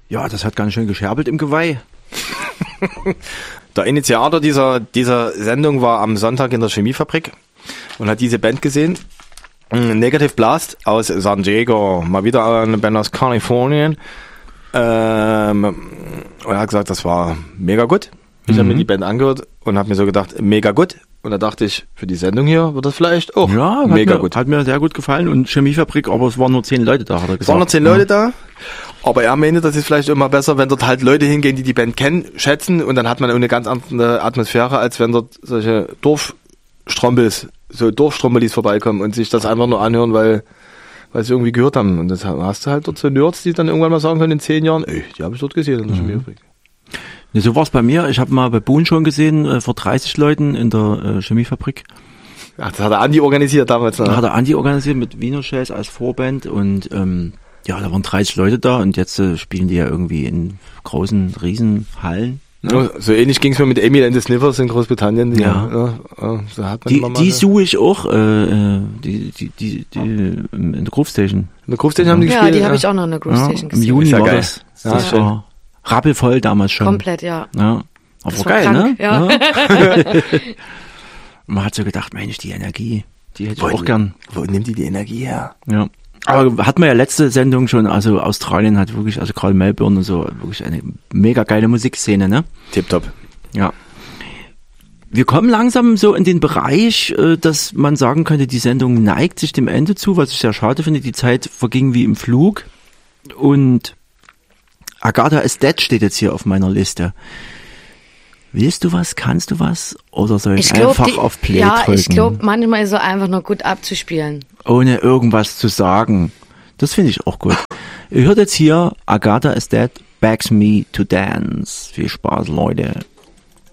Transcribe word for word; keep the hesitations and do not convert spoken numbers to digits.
Ja, das hat ganz schön gescherbelt im Geweih. Der Initiator dieser, dieser Sendung war am Sonntag in der Chemiefabrik und hat diese Band gesehen. Negative Blast aus San Diego. Mal wieder eine Band aus Kalifornien. Ähm, und er hat gesagt, das war mega gut. Ich mhm. habe mir die Band angehört und habe mir so gedacht, mega gut. Und da dachte ich, für die Sendung hier wird das vielleicht auch ja, mega mir, gut. Hat mir sehr gut gefallen und Chemiefabrik, aber es waren nur zehn Leute da, hat er gesagt. Es waren nur zehn Leute da, aber er meinte, das ist vielleicht immer besser, wenn dort halt Leute hingehen, die die Band kennen, schätzen und dann hat man eine ganz andere Atmosphäre, als wenn dort solche Dorfstrombels, so Dorfstrombelis vorbeikommen und sich das einfach nur anhören, weil weil sie irgendwie gehört haben. Und das hast du halt dort so Nerds, die dann irgendwann mal sagen können in zehn Jahren, ey, die habe ich dort gesehen in der mhm. Chemiefabrik. Ja, so war es bei mir. Ich habe mal bei Boon schon gesehen, äh, vor dreißig Leuten in der äh, Chemiefabrik. Ach, das hat der Andi organisiert damals. Ne? Da hat der Andi organisiert mit Wiener Shells als Vorband und ähm, ja, da waren dreißig Leute da und jetzt äh, spielen die ja irgendwie in großen, riesen Hallen. Ja, so ähnlich ging es mir mit Emil and the Sniffers in Großbritannien. Die, ja. ja, ja so hat man die mal die suche ich auch, äh, die, die, die, die in der Groove Station. In der Groove Station haben die ja, gespielt? Die ja, die habe ich auch noch in der Groove Station ja, gesehen. Im Juni war das. Ja, das schön. war rappelvoll damals schon. Komplett, ja. Ja. Aber das geil, krank, ne? Ja. ja. Man hat so gedacht, Mensch, die Energie, die hätte ich wo, auch gern. Wo nimmt die die Energie her? Ja. Aber hat man ja letzte Sendung schon, also Australien hat wirklich, also gerade Melbourne und so, wirklich eine mega geile Musikszene, ne? Tipptopp. Ja. Wir kommen langsam so in den Bereich, dass man sagen könnte, die Sendung neigt sich dem Ende zu, was ich sehr schade finde. Die Zeit verging wie im Flug. Und Agatha is Dead steht jetzt hier auf meiner Liste. Willst du was? Kannst du was? Oder soll ich, ich glaub, einfach die, auf Play ja, drücken? Ja, ich glaube, manchmal ist es einfach nur gut abzuspielen. Ohne irgendwas zu sagen. Das finde ich auch gut. Ihr hört jetzt hier Agatha is Dead, Begs Me to Dance. Viel Spaß, Leute.